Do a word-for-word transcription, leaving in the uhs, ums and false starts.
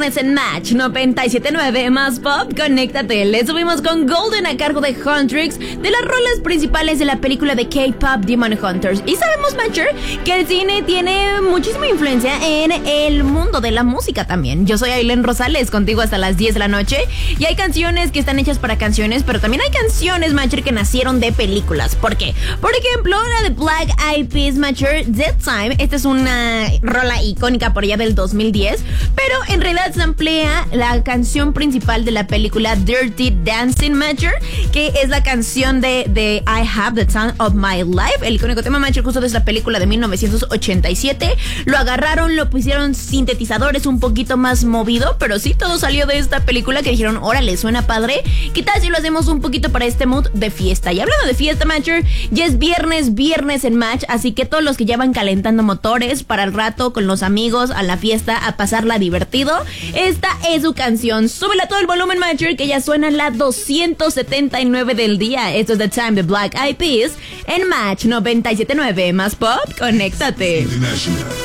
viernes en Match noventa y siete punto nueve más Pop, conéctate. Le subimos con Golden a cargo de Huntrix, de las rolas principales de la película de K-Pop Demon Hunters. Y sabemos, Matcher, que el cine tiene muchísima influencia en el mundo de la música también. Yo soy Aileen Rosales, contigo hasta las diez de la noche. Y hay canciones que están hechas para canciones, pero también hay canciones, Matcher, que nacieron de películas. ¿Por qué? Por ejemplo, la de Black Eyed Peas, Matcher, Dead Time. Esta es una rola icónica por allá del dos mil diez, pero en realidad se emplea la canción principal de la película Dirty Dancing, Matcher, que es la canción de, de I Have the Time of My Life, el icónico tema, Matcher, justo de esta película de mil novecientos ochenta y siete. Lo agarraron, lo pusieron sintetizadores un poquito más movido, pero sí, todo salió de esta película que dijeron, órale, suena padre, ¿qué tal si lo hacemos un poquito para este mood de fiesta? Y hablando de fiesta, Matcher, ya es viernes, viernes en Match, así que todos los que ya van calentando motores para el rato con los amigos a la fiesta, a pasarla divertido, esta es su canción. Súbela todo el volumen, Matcher, que ya suena la doscientos setenta y nueve del día. Esto es The Time de Black Eyed Peas en Match noventa y siete punto nueve más Pop, conéctate.